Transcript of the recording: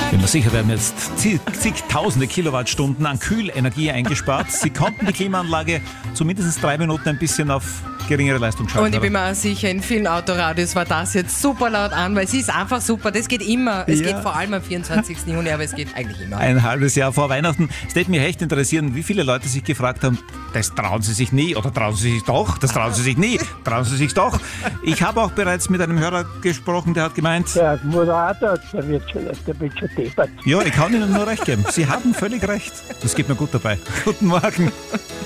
Bin mir sicher, wir haben jetzt zigtausende Kilowattstunden an Kühlenergie eingespart. Sie konnten die Klimaanlage zumindest 3 Minuten ein bisschen auf geringere Leistung schalten. Und ich bin mir auch sicher, in vielen Autoradios war das jetzt super laut an, weil es ist einfach super. Das geht immer. Es geht vor allem am 24. Juni, aber es geht eigentlich immer. Ein halbes Jahr vor Weihnachten. Es würde mich echt interessieren, wie viele Leute sich gefragt haben, das trauen sie sich nie oder trauen sie sich doch, das trauen sie sich nie, trauen sie sich doch. Ich habe auch bereits mit einem Hörer gesprochen, der hat gemeint, der Moderator, der wird schon deppert. Ja, ich kann Ihnen nur recht geben. Sie haben völlig recht. Das geht mir gut dabei. Guten Morgen.